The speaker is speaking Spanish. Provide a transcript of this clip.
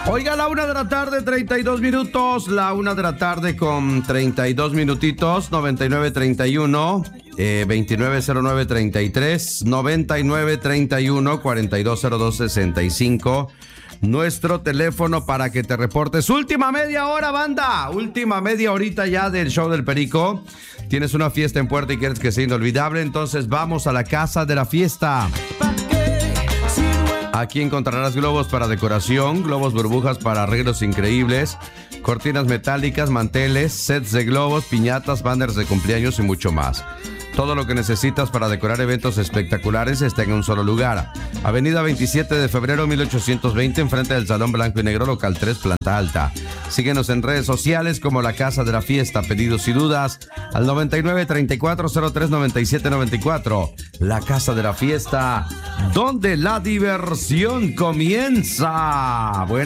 Oiga, la 1:32 p.m, la 1:32 p.m, 9931, 290933, 9931, 420265. Nuestro teléfono para que te reportes. Última media hora, banda. Última media horita ya del show del Perico. Tienes una fiesta en puerta y quieres que sea inolvidable, entonces vamos a la casa de la fiesta. Aquí encontrarás globos para decoración, globos burbujas para arreglos increíbles, cortinas metálicas, manteles, sets de globos, piñatas, banners de cumpleaños y mucho más. Todo lo que necesitas para decorar eventos espectaculares está en un solo lugar. Avenida 27 de febrero 1820, enfrente del Salón Blanco y Negro, local 3, planta alta. Síguenos en redes sociales como La Casa de la Fiesta. Pedidos y dudas al 9934039794. La Casa de la Fiesta, donde la diversión comienza. Buenas